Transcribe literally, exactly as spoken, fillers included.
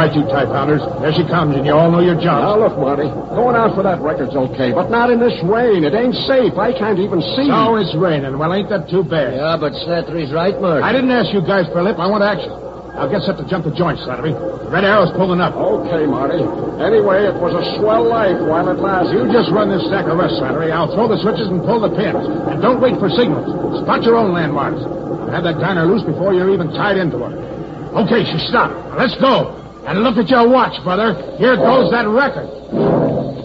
right, you tie pounders. There she comes, and you all know your jobs. Now, look, Marty. Going out for that record's okay, but not in this rain. It ain't safe. I can't even see. So it's raining. Well, ain't that too bad? Yeah, but Slattery's right, Marty. I didn't ask you guys for a lip. I want action. I'll get set to jump the joint, Slattery. The Red Arrow's pulling up. Okay, Marty. Anyway, it was a swell life while it lasted. You just run this stack of rest, Slattery. I'll throw the switches and pull the pins. And don't wait for signals. Spot your own landmarks. Have that diner loose before you're even tied into her. Okay, she stopped. Now let's go. And look at your watch, brother. Here goes that record.